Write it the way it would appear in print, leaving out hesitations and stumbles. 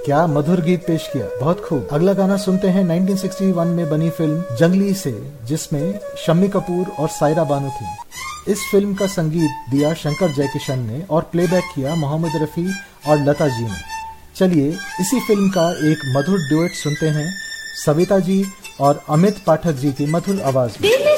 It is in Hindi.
क्या मधुर गीत पेश किया, बहुत खूब। अगला गाना सुनते हैं 1961 में बनी फिल्म जंगली से, जिसमें शम्मी कपूर और सायरा बानो थी। इस फिल्म का संगीत दिया शंकर जयकिशन ने और प्लेबैक किया मोहम्मद रफी और लता जी ने। चलिए इसी फिल्म का एक मधुर ड्यूएट सुनते हैं सविता जी और अमित पाठक जी की मधुर आवाज में।